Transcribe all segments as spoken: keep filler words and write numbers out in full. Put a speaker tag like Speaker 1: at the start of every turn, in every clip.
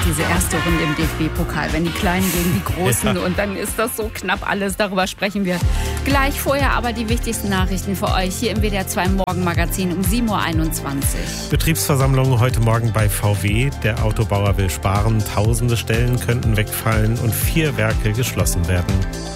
Speaker 1: diese erste Runde im D F B-Pokal, wenn die Kleinen gegen die Großen, ja. Und dann ist das so knapp alles. Darüber sprechen wir gleich. Vorher aber die wichtigsten Nachrichten für euch hier im W D R zwei Morgenmagazin um sieben Uhr einundzwanzig.
Speaker 2: Betriebsversammlung heute Morgen bei V W. Der Autobauer will sparen. Tausende Stellen könnten wegfallen und vier Werke geschlossen werden.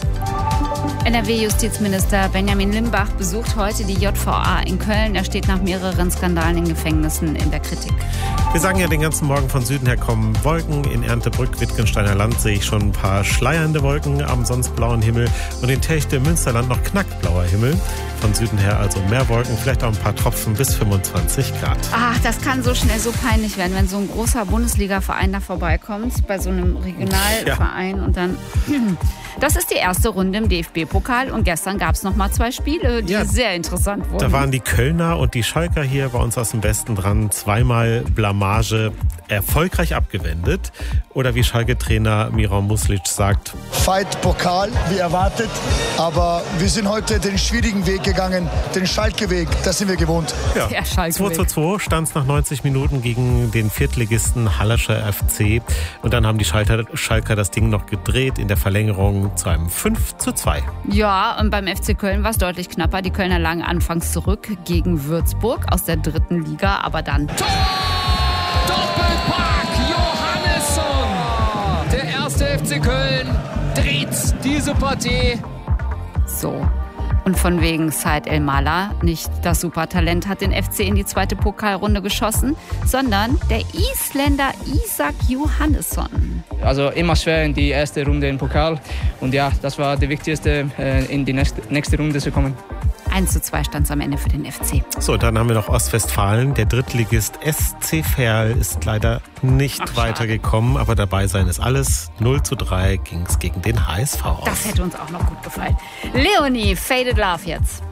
Speaker 1: N R W-Justizminister Benjamin Limbach besucht heute die J V A in Köln. Er steht nach mehreren Skandalen in Gefängnissen in der Kritik.
Speaker 2: Wir sagen ja den ganzen Morgen von Süden her kommen Wolken. In Erntebrück, Wittgensteiner Land sehe ich schon ein paar schleiernde Wolken am sonst blauen Himmel. Und in Telchte im Münsterland noch knackblauer Himmel. Von Süden her also mehr Wolken, vielleicht auch ein paar Tropfen bis fünfundzwanzig Grad.
Speaker 1: Ach, das kann so schnell so peinlich werden, wenn so ein großer Bundesliga-Verein da vorbeikommt, bei so einem Regionalverein. Ja. Und dann... Das ist die erste Runde im D F B-Pokal und gestern gab es noch mal zwei Spiele, die ja, sehr interessant wurden.
Speaker 2: Da waren die Kölner und die Schalker hier bei uns aus dem Westen dran. Zweimal Blamage erfolgreich abgewendet. Oder wie Schalke-Trainer Miran Muslic sagt:
Speaker 3: Fight Pokal, wie erwartet. Aber wir sind heute den schwierigen Weg gegangen, den Schalke-Weg, das sind wir gewohnt.
Speaker 2: Ja. Der Schalke-Weg. zwei zu zwei stand es nach neunzig Minuten gegen den Viertligisten Hallerscher F C. Und dann haben die Schalker, Schalker das Ding noch gedreht in der Verlängerung zu einem fünf zu zwei.
Speaker 1: Ja, und beim F C Köln war es deutlich knapper. Die Kölner lagen anfangs zurück gegen Würzburg aus der dritten Liga, aber dann...
Speaker 4: Tor! Doppelpack Johannesson! Der erste F C Köln dreht diese Partie.
Speaker 1: So. Und von wegen Said El-Mala, nicht das Supertalent hat den F C in die zweite Pokalrunde geschossen, sondern der Isländer Isak Johannesson.
Speaker 5: Also immer schwer in die erste Runde im Pokal. Und ja, das war die wichtigste, in die nächste, nächste Runde zu kommen.
Speaker 1: eins zu zwei stand es am Ende für den F C.
Speaker 2: So, dann haben wir noch Ostwestfalen. Der Drittligist S C Verl ist leider nicht Ach, weitergekommen, aber dabei sein ist alles. null zu drei ging es gegen den H S V aus.
Speaker 1: Das hätte uns auch noch gut gefallen. Leonie, Faded Love jetzt.